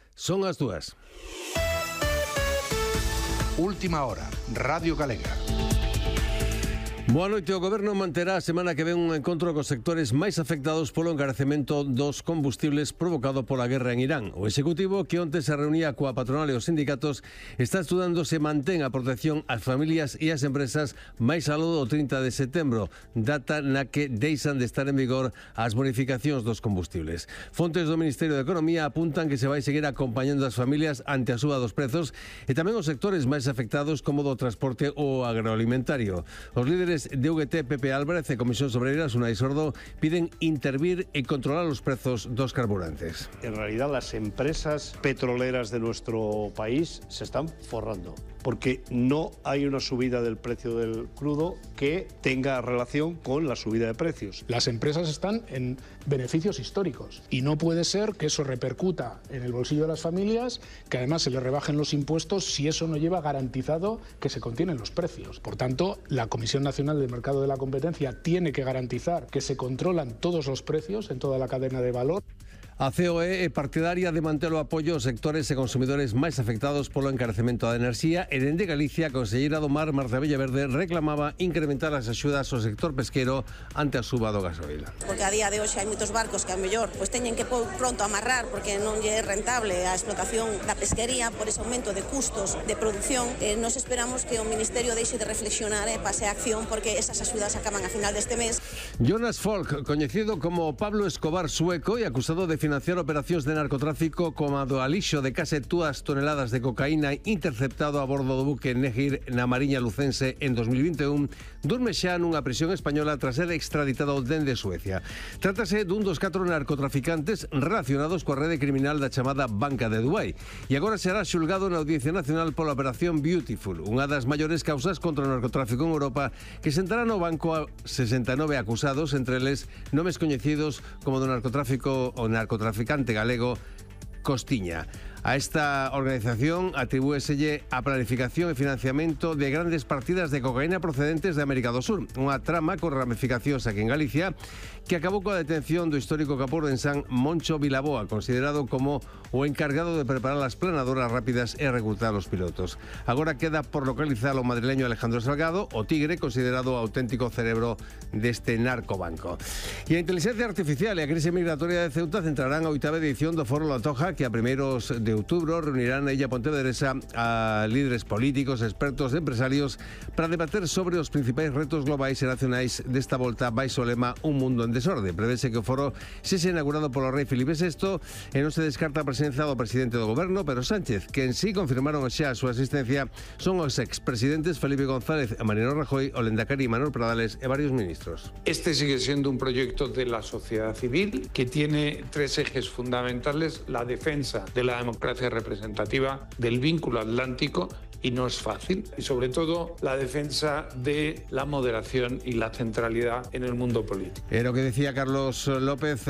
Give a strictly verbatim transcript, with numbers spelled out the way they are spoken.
Son as dúas. Última hora, Radio Galega. Boa noite. O Goberno manterá a semana que ven un encontro cos sectores máis afectados polo encarecemento dos combustibles provocado pola guerra en Irán. O Executivo, que onte se reunía coa patronal e os sindicatos, está estudando se mantén a protección ás familias e ás empresas máis aló do trinta de setembro, data na que deixan de estar en vigor as bonificacións dos combustibles. Fontes do Ministerio de Economía apuntan que se vai seguir acompañando as familias ante a suba dos prezos e tamén os sectores máis afectados como do transporte ou agroalimentario. Os líderes de U G T, Pepe Álvarez e Comisións Obreiras, Unai Sordo, piden intervir y controlar los precios dos carburantes. En realidad, las empresas petroleras de nuestro país se están forrando, porque no hay una subida del precio del crudo que tenga relación con la subida de precios. Las empresas están en beneficios históricos y no puede ser que eso repercuta en el bolsillo de las familias, que además se les rebajen los impuestos si eso no lleva garantizado que se contienen los precios. Por tanto, la Comisión Nacional del Mercado de la Competencia tiene que garantizar que se controlan todos los precios en toda la cadena de valor. A C O E é partidaria de manter o apoio aos sectores e consumidores máis afectados polo encarecemento da enerxía e dende Galicia a conselleira do Mar, Marta Villaverde, reclamaba incrementar as axudas ao sector pesquero ante a suba do gasoil. Porque a día de hoxe hai moitos barcos que a mellor pois teñen que pôr pronto a amarrar porque non lle é rentable a explotación da pesquería por ese aumento de custos de produción. Eh, nos esperamos que o Ministerio deixe de reflexionar e pase a acción porque esas axudas acaban a final deste mes. Jonas Folk, coñecido como Pablo Escobar sueco e acusado de financiar operacións de narcotráfico como a do alixo de case dúas toneladas de cocaína interceptado a bordo do buque Nehir na Mariña Lucense en dos mil vinte e un, durme xa nunha prisión española tras ser extraditado dende Suecia. Trátase dun dos catro narcotraficantes relacionados coa rede criminal da chamada Banca de Dubai e agora será xulgado na Audiencia Nacional pola Operación Beautiful, unha das maiores causas contra o narcotráfico en Europa, que sentará no banco a sesenta e nove acusados, entre eles nomes coñecidos como do narcotráfico o narcotraficante traficante galego Costiña. A esta organización atribúeselle a planificación e financiamento de grandes partidas de cocaína procedentes de América do Sur, unha trama con ramificacións aquí en Galicia que acabou coa detención do histórico capordensán Moncho Vilaboa, considerado como o encargado de preparar as planadoras rápidas e reclutar os pilotos. Agora queda por localizar o madrileño Alejandro Salgado, o Tigre, considerado o auténtico cerebro deste narcobanco. E a inteligencia artificial e a crise migratoria de Ceuta centrarán a oitava edición do Foro La Toja, que a primeiros de de outubro reunirán a Illa Pontevedresa a líderes políticos, expertos e empresarios para debater sobre os principais retos globais e nacionais desta volta baixo o lema Un mundo en desorde. Prevese que o foro sexa inaugurado polo rei Filipe sexto e non se descarta a presencia do presidente do goberno, Pedro Sánchez, que en sí confirmaron xa a súa asistencia son os expresidentes Felipe González e Mariano Rajoy, o Lehendakari Manuel Pradales e varios ministros. Este sigue siendo un proyecto de la sociedad civil que tiene tres ejes fundamentales: la defensa de la democracia representativa, del vínculo atlántico, y no es fácil, y sobre todo la defensa de la moderación y la centralidad en el mundo político. Era lo que decía Carlos López